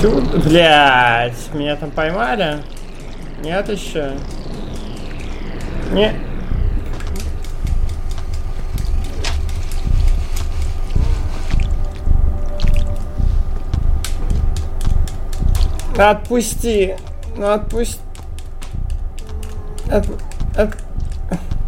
Чудо, блядь, меня там поймали? Нет еще? Не. Отпусти, ну отпусти.